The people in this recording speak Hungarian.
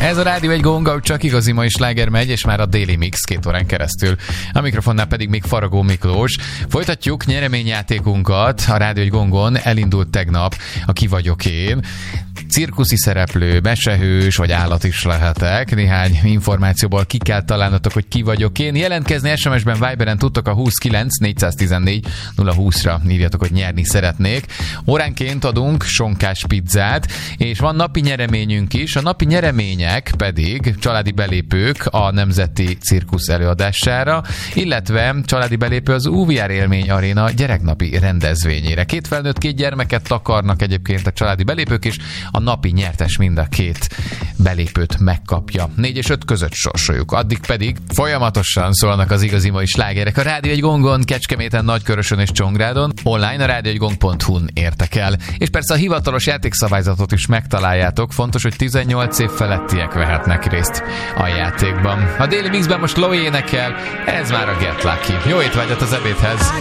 Ez a Rádió egy Gong, csak igazi mai sláger megy, és már a Daily Mix 2 órán keresztül. A mikrofonnál pedig még Faragó Miklós. Folytatjuk nyereményjátékunkat. A Rádió egy Gongon elindult tegnap a Ki vagyok én. Cirkuszi szereplő, mesehős vagy állat is lehetek. Néhány információból ki kell találnotok, hogy ki vagyok én. Jelentkezni SMS-ben, Viberen tudtok a 29 414 020-ra. Írjatok, hogy nyerni szeretnék. Óránként adunk sonkás pizzát, és van napi nyereményünk is. A napi nyeremények pedig családi belépők a Nemzeti Cirkusz előadására, illetve családi belépő az UVR Élmény Aréna gyereknapi rendezvényére. 2 felnőtt, 2 gyermeket takarnak egyébként a családi belépők, és a napi nyertes mind a 2 belépőt megkapja. 4 és 5 között sorsoljuk. Addig pedig folyamatosan szólnak az igazi mai slágerek a Rádió egy Gongon, Kecskeméten, Nagykörösön és Csongrádon. Online a radioegygong.hu-n értek el. És persze a hivatalos játékszabályzatot is megtaláljátok. Fontos, hogy 18 év felettiek vehetnek részt a játékban. A Daily Mixben most Low énekel, ez már a Get Lucky. Jó étvágyat az ebédhez!